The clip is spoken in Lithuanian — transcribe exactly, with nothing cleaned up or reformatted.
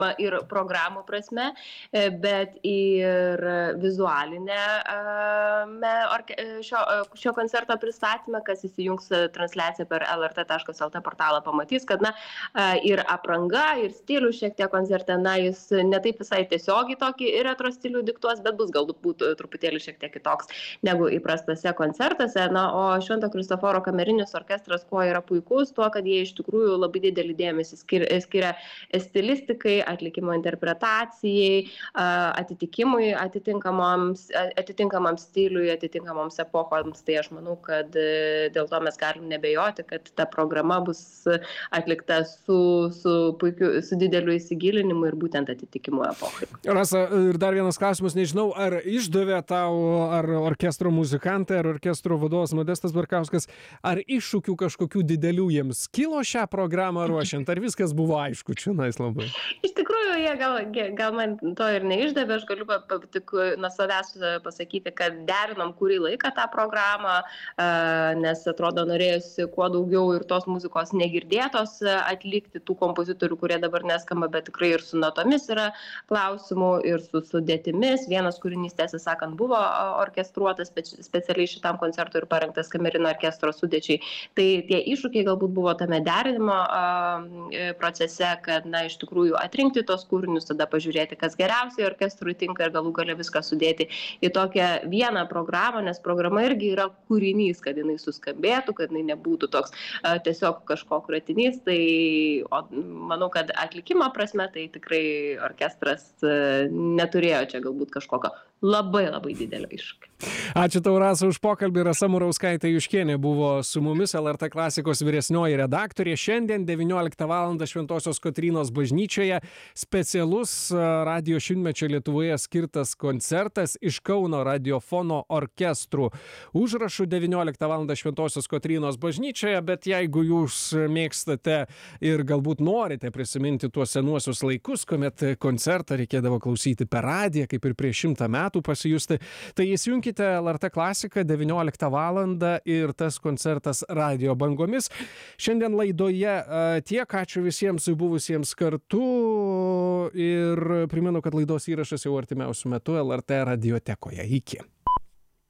ir programų prasme, bet ir vizualinė me orke šio šio koncerto pristatyme, kas įsijungs transliaciją per el er tė taškas el tė portalą, pamatys, kad, na, ir apranga, ir stilius šiek tiek koncerte, na, jis ne taip visai tiesiogiai tokį retro stilių diktuos, bet bus galbūt truputėlį šiek tiek kitoks negu įprastose koncertuose. Na, o Švento Kristoforo kamerinis orkestras kuo yra puikus, tuo, kad jie iš tikrųjų labai didelį dėmesį skiria, skiria stilistikai, atlikimo interpretacijai, atitikimui atitinkamams, atitinkamam stiliui, atitinkamoms epochoms. Tai aš manau, kad dėl to mes galim nebejoti, kad ta programa bus atlikta su, su, puikiu, su dideliu įsigilinimu ir būtent atitikimu epochai. Rasa, ir dar vienas klausimas, nežinau, ar išdavė tau ar orkestro muzikantai, ar orkestro vadovas Modestas Barkauskas, ar iššūkių kažkokių didelių jiems kilo šią programą ruošiant, ar viskas buvo aišku čia nais labai? Iš tikrųjų, jie gal, gal man to ir neišdavė, aš galiu tik nuo savęs pasakyti, kad derinom kurį laiką tą programą, nes atrodo norėjusi kuo daugiau ir tos muzikos negirdėtos atlikti, tų kompozitorių, kurie dabar neskamba, bet tikrai ir su natomis yra klausimų, ir su sudėtimis. Vienas kūrinys, tiesą sakant, buvo orkestruotas specialiai šitam koncertui ir parengtas kamerinio orkestro sudėčiai. Tai tie iššūkiai galbūt buvo tame derinimo procese, kad, na, iš tikrųjų atrinkti tos kūrinius, tada pažiūrėti, kas geriausiai orkestrui tinka ir galų gale viską sudėti į tokią vieną programą, nes programa irgi yra kūrinys, kad jinai suskambėtų, kad jinai nebūtų toks a, tiesiog kažkoks kratinys. Tai o, manau, kad atlikimo prasme tai tikrai orkestras a, neturėjo čia galbūt kažkokio labai labai didelio iššūkio. Ačiū tau, Rasa, už pokalbį. Rasa Murauskaitė Juškienė buvo su mumis, el er tė klasikos vyresnioji redaktorė. Šiandien devynioliktą valandą Šventosios Kotrynos bažnyčioje specialus radijo šimtmečio Lietuvoje skirtas koncertas iš Kauno radiofono orkestrų. Užrašų devynioliktą valandą Šventosios Kotrynos bažnyčioje, bet jeigu jūs mėgstate ir galbūt norite prisiminti tuos senuosius laikus, kuomet koncertą reikėdavo klausyti per radiją, kaip ir prieš šimtą metų pasijusti, tai įsijunkite el er tė klasiką devynioliktą valandą ir tas koncertas radijo bangomis. Šiandien laidoje tiek, ačiū visiems buvusiems kartu ir primenu, kad laidos įrašas jau artimiausiu metu el er tė radiotekoje. Iki.